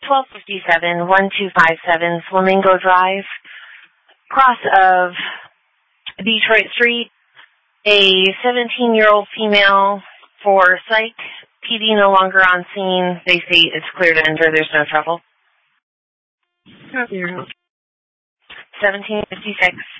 1257-1257 Flamingo Drive, cross of Detroit Street. A 17-year-old female for psych. PD no longer on scene. They say it's clear to enter. There's no trouble. 1756.